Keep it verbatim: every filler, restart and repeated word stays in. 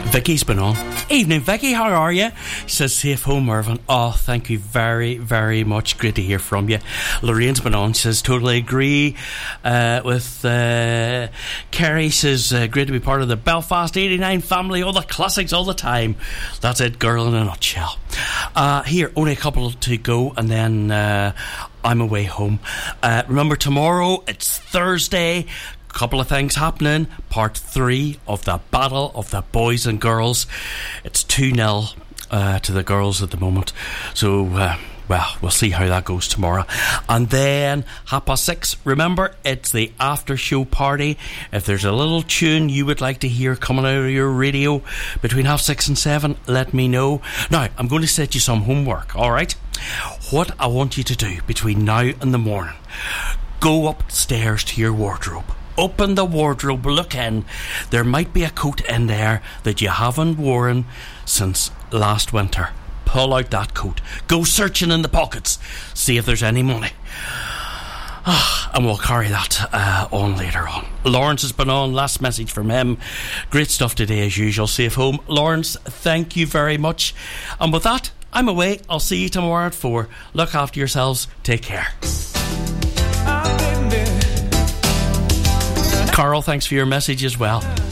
Vicky's been on. Evening, Vicky, how are you? She says, safe home, Mervyn. Oh, thank you very, very much. Great to hear from you. Lorraine's been on. She says, totally agree uh, with uh, Kerry. She says, uh, great to be part of the Belfast eighty-nine family. All the classics all the time. That's it, girl, in a nutshell. Uh, here, only a couple to go, and then uh, I'm away home. Uh, remember, tomorrow, it's Thursday. Couple of things happening. Part three of the Battle of the Boys and Girls. It's two nil uh, to the girls at the moment. So, uh, well, we'll see how that goes tomorrow. And then, half past six, remember, it's the after show party. If there's a little tune you would like to hear coming out of your radio between half six and seven, let me know. Now, I'm going to set you some homework, alright? What I want you to do between now and the morning, go upstairs to your wardrobe. Open the wardrobe, look in. There might be a coat in there that you haven't worn since last winter. Pull out that coat. Go searching in the pockets. See if there's any money. Ah, and we'll carry that uh, on later on. Lawrence has been on. Last message from him. Great stuff today as usual. Safe home. Lawrence, thank you very much. And with that, I'm away. I'll see you tomorrow at four. Look after yourselves. Take care. Carl, thanks for your message as well.